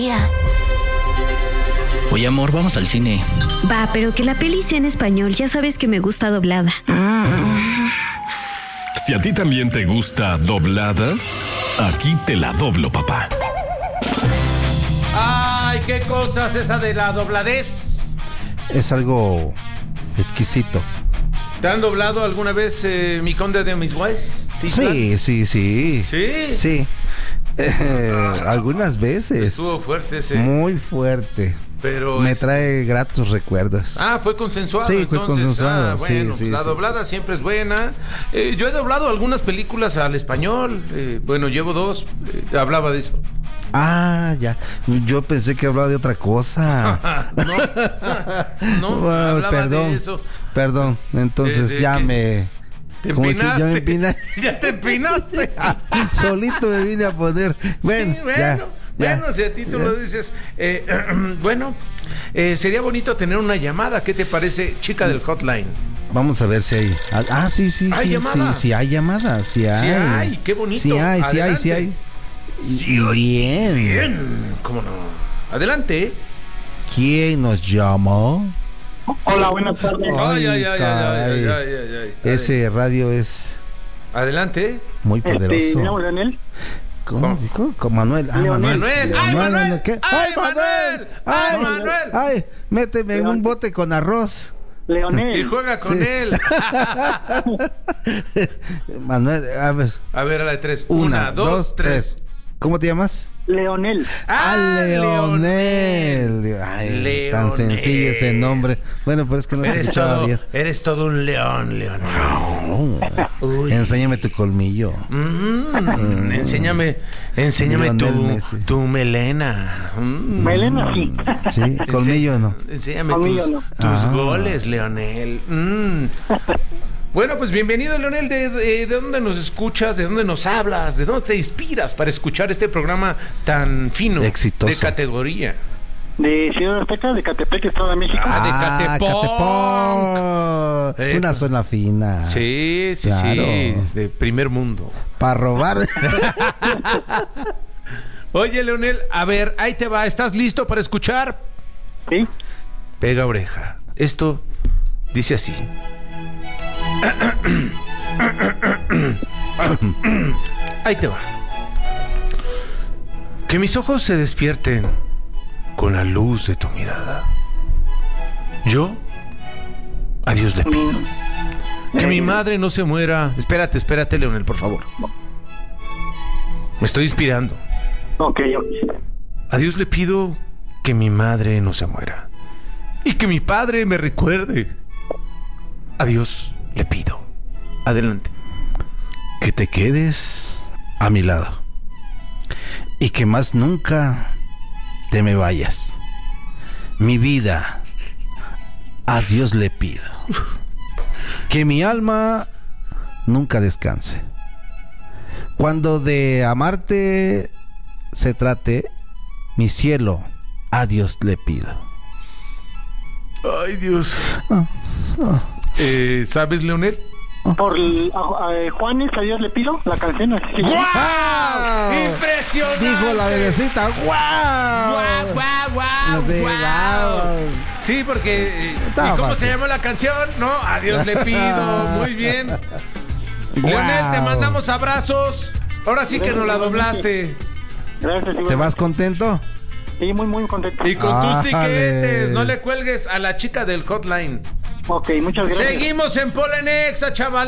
Oye, amor, vamos al cine. Va, pero que la peli sea en español. Ya sabes que me gusta doblada. Si a ti también te gusta doblada, aquí te la doblo, papá. ¡Ay, qué cosas esa de la dobladez! Es algo exquisito. ¿Te han doblado alguna vez Mi Conde de Mis Guays? Sí. Sí. Algunas veces. Estuvo fuerte ese. Muy fuerte. Pero me trae gratos recuerdos. Fue consensuado. Sí, fue consensuado. Bueno, sí, la doblada siempre es buena. Yo he doblado algunas películas al español. Llevo 2. Hablaba de eso. Ya. Yo pensé que hablaba de otra cosa. No, perdón. de eso. Perdón. Entonces ya me... ¿Te empinaste? Ya te empinaste. Solito me vine a poner. Bueno, Bueno, si a ti tú lo dices. Sería bonito tener una llamada. ¿Qué te parece, chica del hotline? Vamos a ver si hay. Sí. ¿Hay llamada? Sí, hay llamadas. Sí hay. Sí hay, qué bonito. Sí hay. Sí, bien. ¿Cómo no? Adelante. ¿Quién nos llamó? Hola, buenas tardes. Ay. Ese radio es Adelante. muy poderoso. ¿Me llamo Leonel? ¿Cómo dijo? Con Manuel. Manuel. ¡Ay, Manuel! ¿Qué? ¡Ay, Manuel! ¡Ay, Manuel! ¡Ay! Méteme en un bote con arroz. Leonel. Y juega con él. Manuel, a ver. A ver, a la de 3. 1, 2, 3. ¿Cómo te llamas? Leonel. Leonel. Ay, Leonel. Tan sencillo ese nombre. Bueno, pero es que no se escuchaba bien. Eres todo un león, Leonel. Uy. Enséñame tu colmillo. Enséñame tu melena. Melena, sí. Sí, colmillo no. Enséñame Colmillo tus goles, Leonel. Bueno, pues bienvenido, Leonel. ¿De dónde nos escuchas? ¿De dónde nos hablas? ¿De dónde te inspiras para escuchar este programa tan fino? Exitoso. De categoría. De Ciudad Azteca, de Catepec, Estado de México. De Catepec. Una zona fina. Sí, Claro. de primer mundo. Para robar. Oye, Leonel, a ver, ahí te va. ¿Estás listo para escuchar? Sí. Pega oreja. Esto dice así. Ahí te va. Que mis ojos se despierten con la luz de tu mirada. Yo a Dios le pido que mi madre no se muera. Espérate, Leonel, por favor. Me estoy inspirando. Ok. A Dios le pido que mi madre no se muera y que mi padre me recuerde. A Dios le pido. Adelante. Que te quedes a mi lado y que más nunca te me vayas. Mi vida, a Dios le pido. Que mi alma nunca descanse. Cuando de amarte se trate, mi cielo, a Dios le pido. Ay, Dios. ¿Sabes, Leonel? Por Juanes, a Dios le pido, la canción así. ¡Guau! ¡Impresionante! Dijo la bebecita. ¡Guau! ¡Guau! No sé, guau. Sí, porque... ¿y cómo fácil. se llamó la canción? No, a Dios le pido. Muy bien. Guau. Leonel, te mandamos abrazos. Ahora sí que nos la doblaste. Gracias. ¿Te vas contento? Sí, muy contento. Y con tus Ájale. tiquetes, no le cuelgues a la chica del hotline. Ok, muchas gracias. Seguimos en Polenexa, chaval.